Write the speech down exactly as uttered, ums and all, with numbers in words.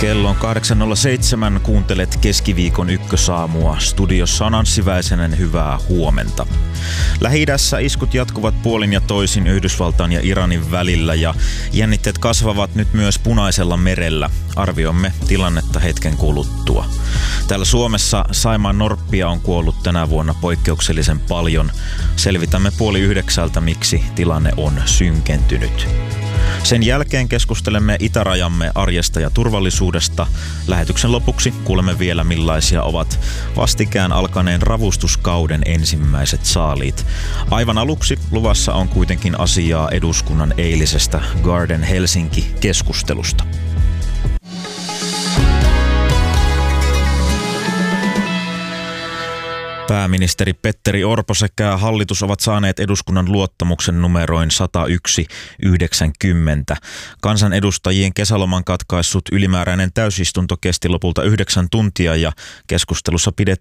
Kello on kahdeksan nolla seitsemän, kuuntelet keskiviikon ykkösaamua. Studiossa on Anssi Väisänen, hyvää huomenta. Lähi-idässä iskut jatkuvat puolin ja toisin Yhdysvaltain ja Iranin välillä ja jännitteet kasvavat nyt myös Punaisella merellä. Arvioimme tilannetta hetken kuluttua. Täällä Suomessa Saimaan norppia on kuollut tänä vuonna poikkeuksellisen paljon. Selvitämme puoli yhdeksältä, miksi tilanne on synkentynyt. Sen jälkeen keskustelemme itärajamme arjesta ja turvallisuudesta. Lähetyksen lopuksi kuulemme vielä, millaisia ovat vastikään alkaneen ravustuskauden ensimmäiset saaliit. Aivan aluksi luvassa on kuitenkin asiaa eduskunnan eilisestä Garden Helsinki-keskustelusta. Pääministeri Petteri Orpo sekä hallitus ovat saaneet eduskunnan luottamuksen numeroin sata yksi yhdeksänkymmentä. Kansanedustajien kesäloman katkaissut ylimääräinen täysistunto kesti lopulta yhdeksän tuntia ja keskustelussa pidettiin